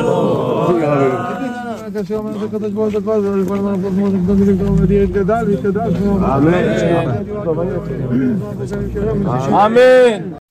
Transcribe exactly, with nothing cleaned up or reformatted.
כאשר אומר שקדוש ברוך הוא דבר, ולכל הזמן אנחנו כמו נקדוש ברוך הוא יתגדל ויתגדל. אמן. אמן.